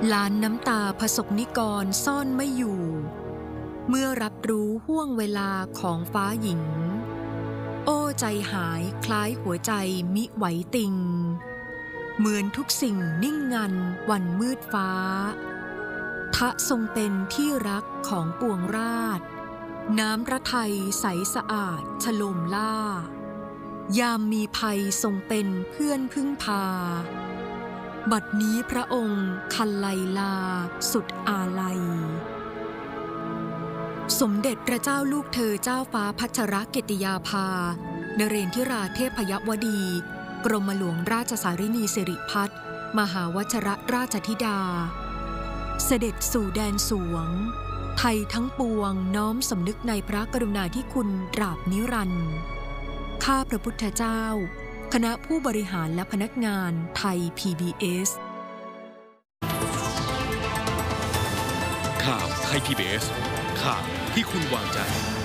ล้านน้ำตาประสบนิกรซ่อนไม่อยู่เมื่อรับรู้ห่วงเวลาของฟ้าหญิงโอ้ใจหายคล้ายหัวใจมิไหวติงเหมือนทุกสิ่งนิ่งงันวันมืดฟ้าทะทรงเป็นที่รักของปวงราษฎร์น้ำพระทัยใสสะอาดฉโลมล่ายามมีภัยทรงเป็นเพื่อนพึ่งพาบัดนี้พระองค์คันไลลาสุดอาลัยสมเด็จพระเจ้าลูกเธอเจ้าฟ้าพัชรกิติยาภานเรนทิราเทพยวดีกรมหลวงราชสารินีสิริพัฒน์มหาวชรราชธิดาเสด็จสู่แดนสวงไทยทั้งปวงน้อมสำนึกในพระกรุณาธิคุณตราบนิรันดร์ข้าพระพุทธเจ้าคณะผู้บริหารและพนักงานไทย PBS ข่าวไทย PBS ข่าวที่คุณวางใจ